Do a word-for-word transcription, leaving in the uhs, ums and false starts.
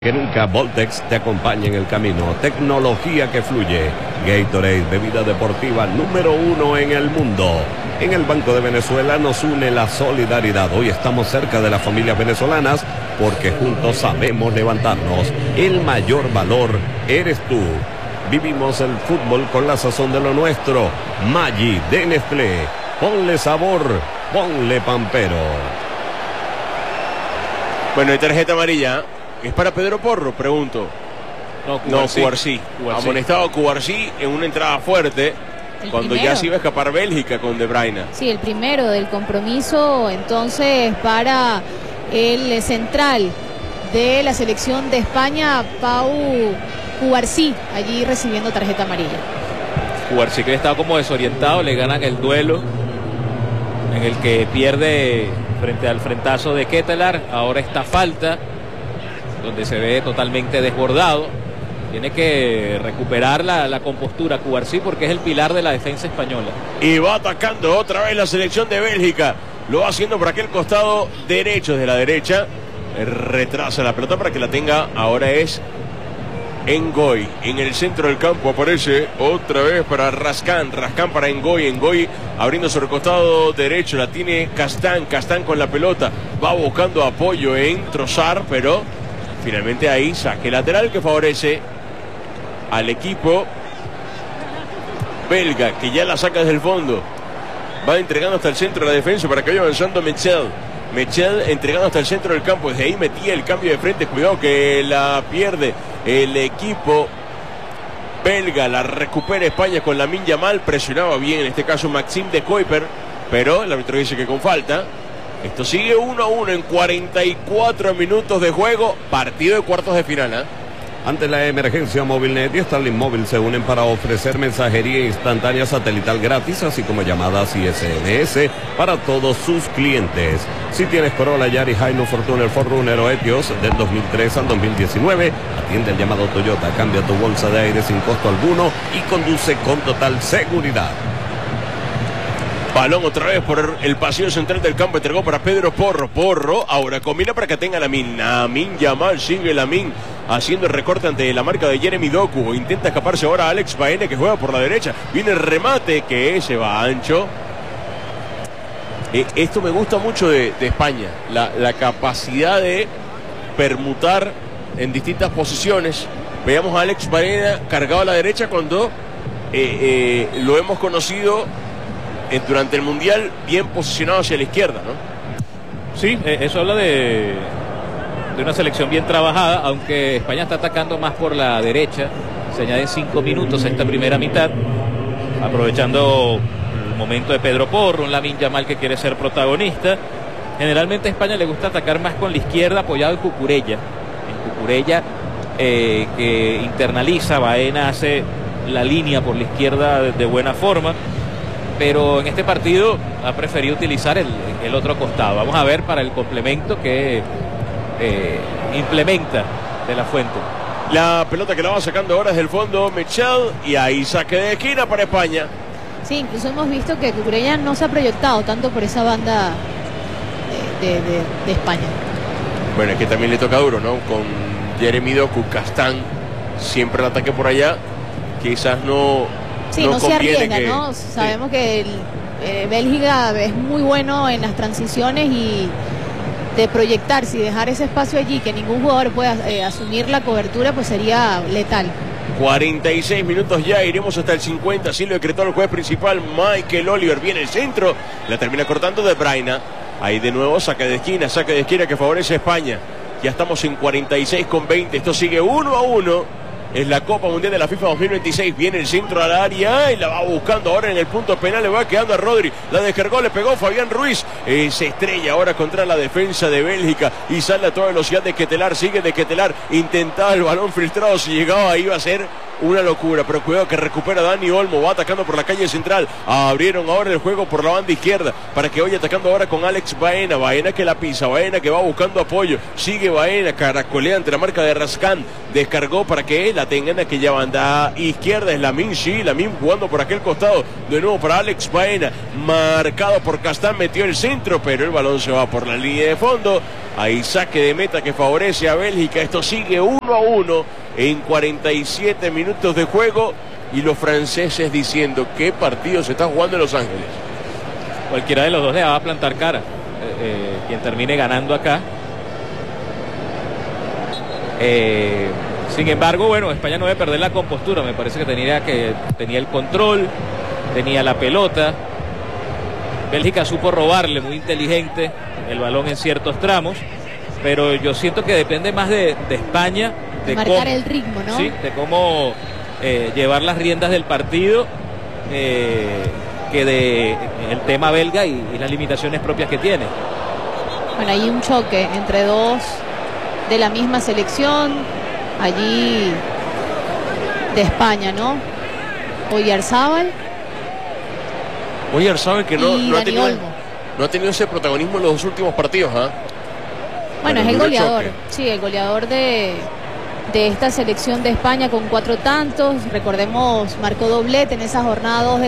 Que nunca Voltex te acompaña en el camino. Tecnología que fluye. Gatorade, bebida deportiva número uno en el mundo. En el Banco de Venezuela nos une la solidaridad. Hoy estamos cerca de las familias venezolanas porque juntos sabemos levantarnos. El mayor valor eres tú. Vivimos el fútbol con la sazón de lo nuestro. Maggi de Nestlé. Ponle sabor, ponle Pampero. Bueno, hay tarjeta amarilla. ¿Es para Pedro Porro? Pregunto. No, Cubarsí. No, Cubarsí. Amonestado a Cubarsí en una entrada fuerte. El cuando primero. Ya se iba a escapar Bélgica con De Bruyne. Sí, el primero del compromiso entonces para el central de la selección de España, Pau Cubarsí, allí recibiendo tarjeta amarilla. Cubarsí, que estaba como desorientado, le ganan el duelo en el que pierde frente al frentazo de Ketelaar. Ahora esta falta donde se ve totalmente desbordado. Tiene que recuperar la, la compostura Cubarsí porque es el pilar de la defensa española. Y va atacando otra vez la selección de Bélgica. Lo va haciendo por aquel costado derecho, de la derecha. Retrasa la pelota para que la tenga. Ahora es Ngoy. En el centro del campo aparece otra vez para Raskan. Raskan para Ngoy. Ngoy abriendo sobre el costado derecho. La tiene Castán. Castán con la pelota. Va buscando apoyo en Trossard, pero finalmente ahí saque lateral que favorece al equipo belga, que ya la saca desde el fondo. Va entregando hasta el centro de la defensa para que vaya avanzando Mechel. Mechel entregando hasta el centro del campo. Desde ahí metía el cambio de frente. Cuidado que la pierde el equipo belga. La recupera España con Lamine Yamal. Presionaba bien en este caso Maxime de Kuiper, pero el árbitro dice que con falta. Esto sigue uno a uno en cuarenta y cuatro minutos de juego. Partido de cuartos de final, ¿eh? Ante la emergencia, Movilnet y Starlink Móvil se unen para ofrecer mensajería instantánea satelital gratis, así como llamadas y S M S para todos sus clientes. Si tienes Corolla, Yaris, Hilux, Fortuner, cuatro runner o Etios del dos mil tres al dos mil diecinueve, atiende el llamado Toyota, cambia tu bolsa de aire sin costo alguno y conduce con total seguridad. Balón otra vez por el pasillo central del campo. Entregó para Pedro Porro. Porro ahora combina para que tenga Lamine. Lamine Yamal, sigue Lamine haciendo el recorte ante la marca de Jeremy Doku. Intenta escaparse ahora Alex Baena, que juega por la derecha. Viene el remate que se va ancho. Eh, esto me gusta mucho de, de España. La, la capacidad de permutar en distintas posiciones. Veamos a Alex Baena cargado a la derecha cuando eh, eh, lo hemos conocido durante el Mundial bien posicionado hacia la izquierda, ¿no? Sí, eso habla de, de una selección bien trabajada, aunque España está atacando más por la derecha. Se añaden cinco minutos a esta primera mitad, aprovechando el momento de Pedro Porro, un Lamine Yamal que quiere ser protagonista. Generalmente a España le gusta atacar más con la izquierda, apoyado en Cucurella. En Cucurella, eh, que internaliza, Baena hace la línea por la izquierda de, de buena forma. Pero en este partido ha preferido utilizar el, el otro costado. Vamos a ver para el complemento que eh, implementa De La Fuente. La pelota que la va sacando ahora desde el fondo Mechel, y ahí saque de esquina para España. Sí, incluso hemos visto que Cucurella no se ha proyectado tanto por esa banda de, de, de, de España. Bueno, es que también le toca duro, ¿no? Con Jeremy Doku, Castán, siempre el ataque por allá. Quizás no... Sí, no, no se arriesga, que, ¿no? Sabemos sí. que el, eh, Bélgica es muy bueno en las transiciones y de proyectarse y dejar ese espacio allí que ningún jugador pueda eh, asumir la cobertura, pues sería letal. cuarenta y seis minutos ya, iremos hasta el cincuenta, así lo decretó el juez principal Michael Oliver. Viene el centro, la termina cortando De Bruyne. Ahí de nuevo saque de esquina, saque de esquina que favorece a España. Ya estamos en cuarenta y seis con veinte, esto sigue uno a uno. Es la Copa Mundial de la FIFA dos mil veintiséis. Viene el centro al área y la va buscando ahora en el punto penal. Le va quedando a Rodri. La descargó, le pegó Fabián Ruiz. Eh, se estrella ahora contra la defensa de Bélgica y sale a toda velocidad de Ketelaar. Sigue de Ketelaar. Intentaba el balón filtrado. Si llegaba iba a ser Una locura, pero cuidado que recupera Dani Olmo, va atacando por la calle central. Abrieron ahora el juego por la banda izquierda para que vaya atacando ahora con Alex Baena. Baena que la pisa, Baena que va buscando apoyo. Sigue Baena, caracolea ante la marca de Rascán. Descargó para que la tengan en aquella banda izquierda. Es Lamin Sí, Lamin jugando por aquel costado. De nuevo para Alex Baena, marcado por Castán, metió el centro, pero el balón se va por la línea de fondo. Ahí saque de meta que favorece a Bélgica. Esto sigue uno a uno en cuarenta y siete minutos de juego. Y los franceses diciendo qué partido se está jugando en Los Ángeles. Cualquiera de los dos le va a plantar cara. Eh, eh, quien termine ganando acá. Eh, sin embargo, bueno, España no debe perder la compostura. Me parece que tenía, que tenía el control, tenía la pelota. Bélgica supo robarle, muy inteligente, el balón en ciertos tramos, pero yo siento que depende más de, de España, de marcar cómo, el ritmo, ¿no? Sí, de cómo eh, llevar las riendas del partido, eh, que de el tema belga y, y las limitaciones propias que tiene. Bueno, hay un choque entre dos de la misma selección, allí de España, ¿no? Oyarzábal. Oyarzabal que no, y no, ha Dani tenido, Olmo. no ha tenido ese protagonismo en los dos últimos partidos, ¿ah? Bueno, Bueno, es el duro goleador, choque. sí, el goleador de, de esta selección de España con cuatro tantos. Recordemos, marcó doblete en esa jornada dos de